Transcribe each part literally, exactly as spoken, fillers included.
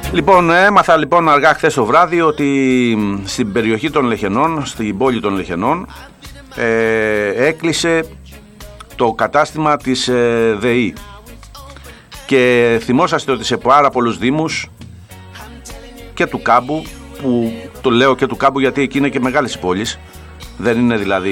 Λοιπόν, έμαθα λοιπόν αργά χθες το βράδυ ότι στην περιοχή των Λεχενών, στην πόλη των Λεχενών, ε, έκλεισε το κατάστημα της ε, ΔΕΗ. Και θυμόσαστε ότι σε πάρα πολλούς δήμους και του Κάμπου, που το λέω και του Κάμπου γιατί εκεί είναι και μεγάλες οι πόλεις, δεν είναι δηλαδή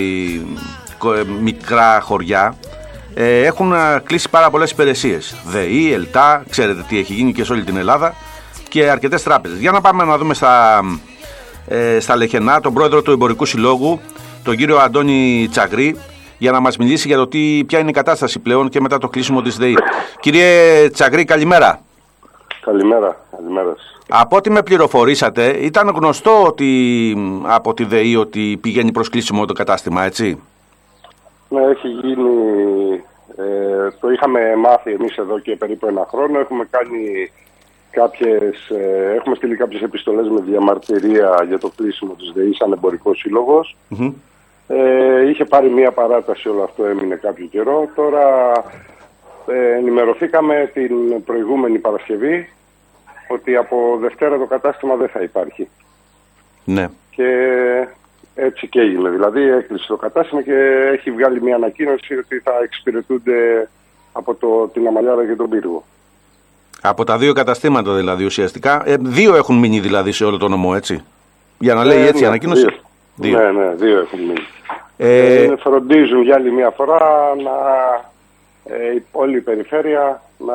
μικρά χωριά, ε, έχουν κλείσει πάρα πολλές υπηρεσίες. ΔΕΗ, ΕΛΤΑ, ξέρετε τι έχει γίνει και σε όλη την Ελλάδα, και αρκετές τράπεζες. Για να πάμε να δούμε στα, ε, στα Λεχενά τον πρόεδρο του Εμπορικού Συλλόγου, τον κύριο Αντώνη Τσαγρή, για να μας μιλήσει για το τι, ποια είναι η κατάσταση πλέον και μετά το κλείσιμο της ΔΕΗ. Κύριε Τσαγρή, καλημέρα. Καλημέρα, καλημέρα. Από ό,τι με πληροφορήσατε, ήταν γνωστό ότι από τη ΔΕΗ ότι πηγαίνει προς κλείσιμο το κατάστημα, έτσι? Ναι, έχει γίνει, ε, το είχαμε μάθει εμείς εδώ και περίπου ένα χρόνο. Έχουμε κάνει κάποιες, ε, έχουμε στείλει κάποιες επιστολές με διαμαρτυρία για το κλείσιμο της ΔΕΗ σαν εμπορικός σύλλογος. Mm-hmm. Ε, είχε πάρει μία παράταση, όλο αυτό έμεινε κάποιο καιρό. Τώρα ε, ενημερωθήκαμε την προηγούμενη Παρασκευή ότι από Δευτέρα το κατάστημα δεν θα υπάρχει. Ναι. Και έτσι και έγινε. Δηλαδή έκλεισε το κατάστημα και έχει βγάλει μια ανακοίνωση ότι θα εξυπηρετούνται από το, την Αμαλιάδα και τον Πύργο. Από τα δύο καταστήματα δηλαδή ουσιαστικά. Ε, δύο έχουν μείνει δηλαδή σε όλο το νομό, έτσι? Για να λέει ε, έτσι η ναι, ανακοίνωση. Δύο. Δύο. Ναι, ναι, δύο έχουν μείνει. Ε... Ε, φροντίζουν για άλλη μια φορά να ε, όλη η περιφέρεια να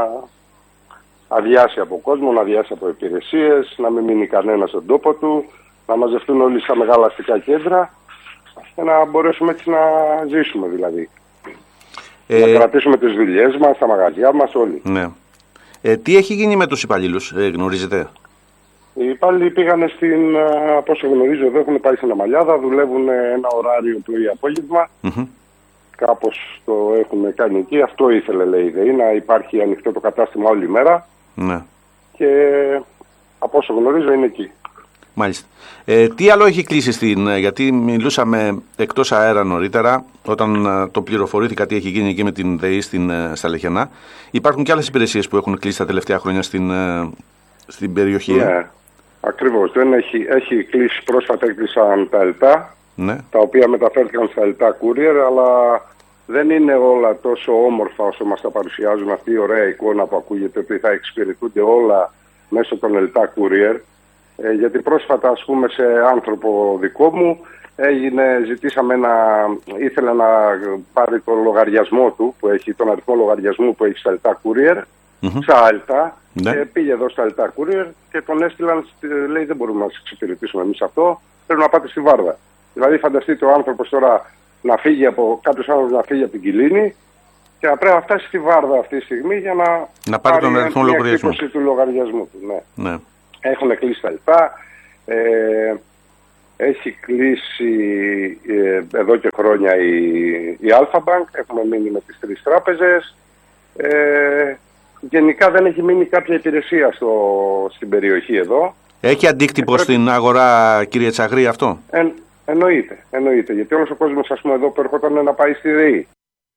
αδειάσει από κόσμο, να αδειάσει από υπηρεσίες, να μην μείνει κανένα στον τόπο του, να μαζευτούν όλοι στα μεγάλα αστικά κέντρα και να μπορέσουμε έτσι να ζήσουμε δηλαδή. Ε... Να κρατήσουμε τις δουλειές μας, τα μαγαζιά μας, όλοι. Ναι. Ε, τι έχει γίνει με τους υπαλλήλους, ε, γνωρίζετε? Οι υπάλληλοι πήγανε στην, από όσο γνωρίζω εδώ, έχουν πάει στην Αμαλιάδα, δουλεύουν ένα ωράριο πρωί-απόγευμα. Mm-hmm. Κάπως το έχουν κάνει εκεί. Αυτό ήθελε, λέει η ΔΕΗ, να υπάρχει ανοιχτό το κατάστημα όλη μέρα. Ναι. Και από όσο γνωρίζω είναι εκεί. Μάλιστα. Ε, τι άλλο έχει κλείσει στην, γιατί μιλούσαμε εκτός αέρα νωρίτερα, όταν α, το πληροφορήθηκα τι έχει γίνει εκεί με την ΔΕΗ στην, στα Λεχενά. Υπάρχουν και άλλες υπηρεσίες που έχουν κλείσει τα τελευταία χρόνια στην, στην περιοχή. Ναι, ακριβώς. Δεν έχει, έχει κλείσει, πρόσφατα έκλεισαν τα ΕΛΤΑ, ναι, τα οποία μεταφέρθηκαν στα ΕΛΤΑ Courier, αλλά δεν είναι όλα τόσο όμορφα όσο μας τα παρουσιάζουν, αυτή η ωραία εικόνα που ακούγεται ότι θα εξυπηρετούνται όλα μέσω των ΕΛΤΑ Courier. Ε, γιατί πρόσφατα, ας πούμε, σε άνθρωπο δικό μου έγινε, ζητήσαμε να, ήθελε να πάρει τον λογαριασμό του, που έχει, τον αριθμό λογαριασμού που έχει στα ΕΛΤΑ Courier, mm-hmm. στα ΕΛΤΑ, ναι. Και πήγε εδώ στα ΕΛΤΑ Courier και τον έστειλαν, λέει, δεν μπορούμε να σας εξυπηρετήσουμε εμείς αυτό, πρέπει να πάτε στη Βάρδα. Δηλαδή φανταστείτε ο άνθρωπος τώρα να φύγει από, κάποιος άνθρωπος να φύγει από την Κιλίνη και να πρέπει να φτάσει στη Βάρδα αυτή τη στιγμή για να, να πάρει τον αριθμό λογαριασμού του λογαριασμού του. Ναι. Ναι. Έχουν κλείσει τα ΕΛΤΑ, ε, έχει κλείσει ε, εδώ και χρόνια η, η Alpha Bank, έχουμε μείνει με τις τρεις τράπεζες. Ε, γενικά δεν έχει μείνει κάποια υπηρεσία στο, στην περιοχή εδώ. Έχει αντίκτυπο πρέπει... στην αγορά, κύριε Τσαγρή, αυτό? Ε, εννοείται, εννοείται, γιατί όλος ο κόσμος, ας πούμε, εδώ που ερχόταν να πάει στη ΔΕΗ.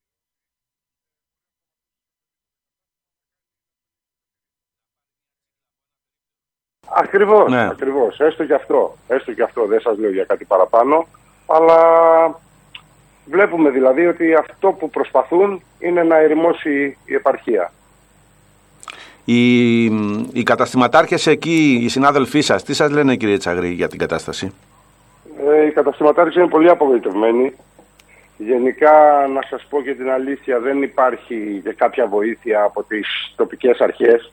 Ακριβώς, ναι. ακριβώς. Έστω και αυτό. Έστω και αυτό. Δεν σας λέω για κάτι παραπάνω. Αλλά βλέπουμε δηλαδή ότι αυτό που προσπαθούν είναι να ερημώσει η επαρχία. Οι, οι καταστηματάρχες εκεί, οι συνάδελφοί σας, τι σας λένε, κύριε Τσαγρή, για την κατάσταση? Ε, οι καταστηματάρχες είναι πολύ απογοητευμένοι. Γενικά, να σας πω και την αλήθεια, δεν υπάρχει και κάποια βοήθεια από τις τοπικές αρχές.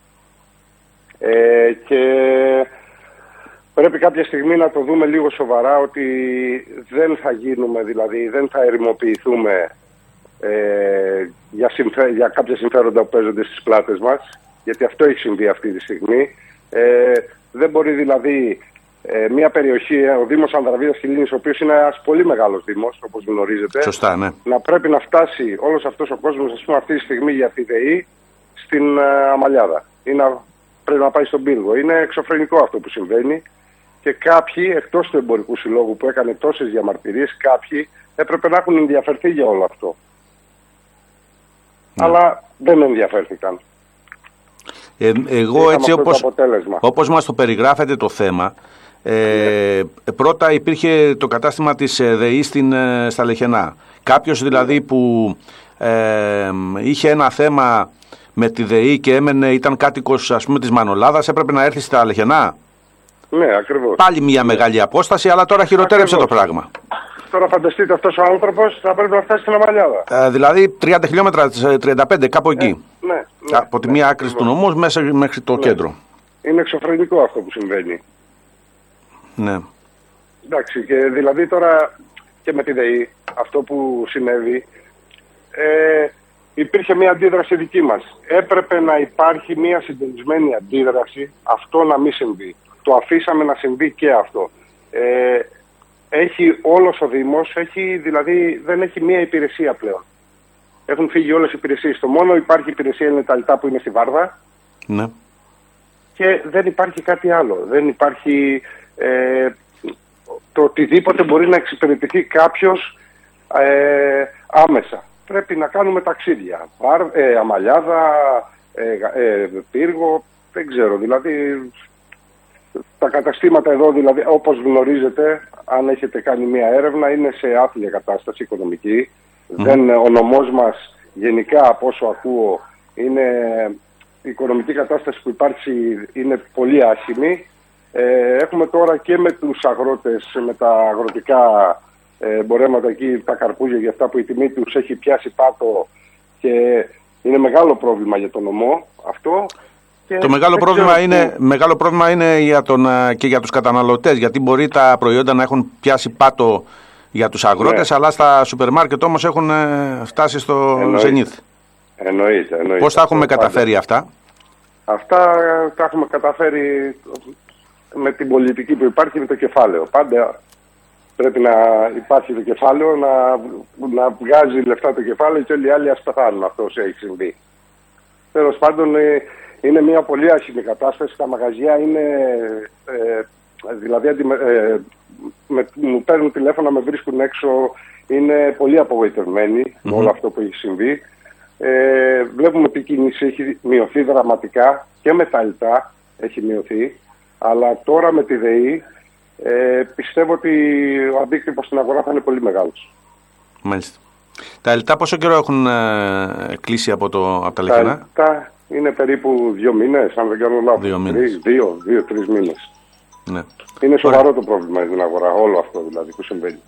Ε, και πρέπει κάποια στιγμή να το δούμε λίγο σοβαρά ότι δεν θα γίνουμε, δηλαδή δεν θα ερημοποιηθούμε ε, για, συμφέ, για κάποια συμφέροντα που παίζονται στις πλάτες μας, γιατί αυτό έχει συμβεί αυτή τη στιγμή. Ε, δεν μπορεί δηλαδή ε, μια περιοχή, ο Δήμος Ανδραβίδας Κιλίνης, ο οποίος είναι ένας πολύ μεγάλος δήμος, όπως γνωρίζετε, σωστά, ναι, να πρέπει να φτάσει όλος αυτός ο κόσμος, ας πούμε, αυτή τη στιγμή για τη ΔΕΗ στην ε, Αμαλιάδα. Είναι πρέπει να πάει στον Πύργο. Είναι εξωφρενικό αυτό που συμβαίνει και κάποιοι εκτός του εμπορικού συλλόγου που έκανε τόσες διαμαρτυρίες, κάποιοι έπρεπε να έχουν ενδιαφερθεί για όλο αυτό. Ναι. Αλλά δεν ενδιαφέρθηκαν. Ε, εγώ έτσι όπως, όπως μας το περιγράφετε το θέμα, ε, ναι. πρώτα υπήρχε το κατάστημα της ΔΕΗ στην, στα Λεχενά. Κάποιος δηλαδή που ε, είχε ένα θέμα με τη ΔΕΗ και έμενε, ήταν κάτοικος ας πούμε της Μανολάδας, έπρεπε να έρθει στα Λεχενά. Ναι, ακριβώς. Πάλι μια ναι. μεγάλη απόσταση, αλλά τώρα χειροτέρεψε ακριβώς το πράγμα. Τώρα φανταστείτε αυτός ο άνθρωπος θα πρέπει να φτάσει στην Αμαλιάδα. Ε, δηλαδή τριάντα χιλιόμετρα, τριάντα πέντε κάπου εκεί. Ε, ναι, ναι, από τη ναι, μία ναι, άκρη ναι. του νομού μέσα μέχρι το ναι. κέντρο. Είναι εξωφρενικό αυτό που συμβαίνει. Ναι. Εντάξει, και δηλαδή τώρα και με τη ΔΕΗ αυτό που συνέβη, ε, υπήρχε μια αντίδραση δική μας. Έπρεπε να υπάρχει μια συντονισμένη αντίδραση, αυτό να μην συμβεί. Το αφήσαμε να συμβεί και αυτό. Ε, έχει όλος ο Δήμος, έχει, δηλαδή δεν έχει μια υπηρεσία πλέον. Έχουν φύγει όλες οι υπηρεσίες. Το μόνο υπάρχει υπηρεσία είναι τα ΑΛΤΑ που είναι στη Βάρδα. Ναι. Και δεν υπάρχει κάτι άλλο. Δεν υπάρχει ε, το οτιδήποτε μπορεί να εξυπηρετηθεί κάποιος ε, άμεσα. Πρέπει να κάνουμε ταξίδια. Βάρ, ε, Αμαλιάδα, ε, ε, Πύργο, δεν ξέρω. Δηλαδή τα καταστήματα εδώ, δηλαδή, όπως γνωρίζετε, αν έχετε κάνει μια έρευνα, είναι σε άθλια κατάσταση οικονομική. Mm. Δεν, ο νομός μας γενικά, από όσο ακούω, είναι, η οικονομική κατάσταση που υπάρχει είναι πολύ άσχημη. Ε, έχουμε τώρα και με τους αγρότες, με τα αγροτικά ε, εμπορεύματα εκεί, τα καρπούζια για αυτά που η τιμή τους έχει πιάσει πάτο και είναι μεγάλο πρόβλημα για τον νομό αυτό. Και το μεγάλο πρόβλημα, είναι, που... μεγάλο πρόβλημα είναι για τον, και για τους καταναλωτές, γιατί μπορεί τα προϊόντα να έχουν πιάσει πάτο για τους αγρότες, ναι. αλλά στα σούπερ μάρκετ όμως έχουν φτάσει στο ζενήθ. Εννοείται, εννοείται. Πώς τα έχουμε καταφέρει πάντα. αυτά? Αυτά τα έχουμε καταφέρει με την πολιτική που υπάρχει, με το κεφάλαιο. Πάντα πρέπει να υπάρχει το κεφάλαιο, να, να βγάζει λεφτά το κεφάλαιο και όλοι οι άλλοι ας πεθάνουν. Αυτό έχει συμβεί. Τέλος πάντων, είναι μια πολύ άσχημη κατάσταση. Τα μαγαζιά είναι, ε, δηλαδή ε, με, μου παίρνουν τηλέφωνα, με βρίσκουν έξω, είναι πολύ απογοητευμένοι mm-hmm. με όλο αυτό που έχει συμβεί. Ε, βλέπουμε ότι η κίνηση έχει μειωθεί δραματικά και με τα ΑΛΤΑ έχει μειωθεί, αλλά τώρα με τη ΔΕΗ ε, πιστεύω ότι ο αντίκτυπος στην αγορά θα είναι πολύ μεγάλος. Μάλιστα. Τα ΑΛΤΑ πόσο καιρό έχουν ε, κλείσει από, το, από τα Λεχενά? Τα ΑΛΤΑ είναι περίπου δύο μήνες, αν δεν κάνω λάθος. Δύο μήνες. Δύο, δύο, τρεις μήνες. Ναι. Είναι σοβαρό Ωραία. το πρόβλημα στην αγορά, όλο αυτό δηλαδή που συμβαίνει.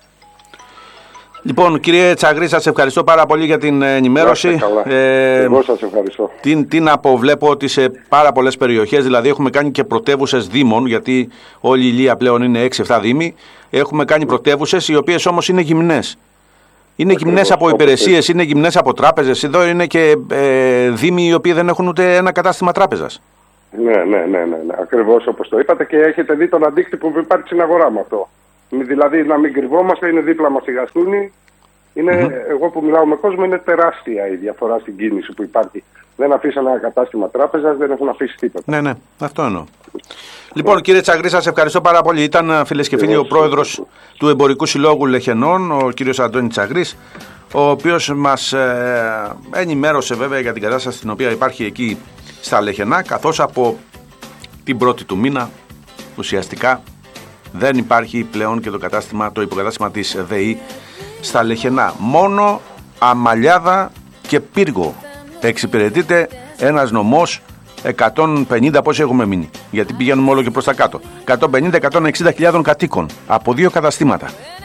Λοιπόν, κύριε Τσαγρή, σας ευχαριστώ πάρα πολύ για την ενημέρωση. Ε, Εγώ σας ευχαριστώ. Τι, τι να πω, βλέπω ότι σε πάρα πολλές περιοχές, δηλαδή έχουμε κάνει και πρωτεύουσες δήμων, γιατί όλη η Ηλία πλέον είναι έξι εφτά δήμοι, έχουμε κάνει πρωτεύουσες οι οποίες όμως είναι γυμνές. Είναι γυμνές από υπηρεσίες, είναι γυμνές από τράπεζες. Εδώ είναι και ε, δήμοι οι οποίοι δεν έχουν ούτε ένα κατάστημα τράπεζας. Ναι, ναι, ναι, ναι, ναι. Ακριβώς όπως το είπατε και έχετε δει τον αντίκτυπο που υπάρχει στην αγορά με αυτό. Δηλαδή να μην κρυβόμαστε, είναι δίπλα μας η Γαστούνη. Είναι, mm-hmm. Εγώ που μιλάω με κόσμο, είναι τεράστια η διαφορά στην κίνηση που υπάρχει. Δεν αφήσαν ένα κατάστημα τράπεζας, δεν έχουν αφήσει τίποτα. Ναι, ναι, αυτό εννοώ. Λοιπόν, κύριε Τσαγρή, σας ευχαριστώ πάρα πολύ. Ήταν, φίλες και φίλοι, ο πρόεδρος του Εμπορικού Συλλόγου Λεχενών, ο κύριος Αντώνης Τσαγρής, ο οποίος μας ε, ενημέρωσε βέβαια για την κατάσταση στην οποία υπάρχει εκεί στα Λεχενά, καθώς από την πρώτη του μήνα ουσιαστικά δεν υπάρχει πλέον και το, κατάστημα, το υποκατάστημα της ΔΕΗ στα Λεχενά. Μόνο Αμαλιάδα και Πύργο εξυπηρετείται ένας νομός εκατόν πενήντα, πόσοι έχουμε μείνει, γιατί πηγαίνουμε όλο και προς τα κάτω, εκατόν πενήντα με εκατόν εξήντα χιλιάδων κατοίκων από δύο καταστήματα.